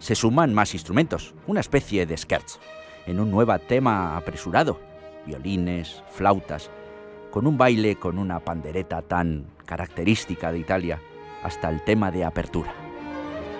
se suman más instrumentos, una especie de scherzo, en un nuevo tema apresurado, violines, flautas, con un baile con una pandereta tan característica de Italia, hasta el tema de apertura.